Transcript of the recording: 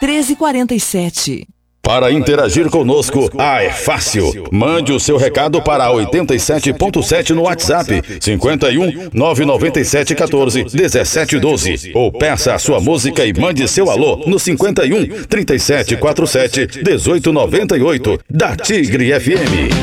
1347. Para interagir conosco, é fácil. Mande o seu recado para 87.7 no WhatsApp, 51 997 14 17 12. Ou peça a sua música e mande seu alô no 51 3747 1898 da Tigre FM.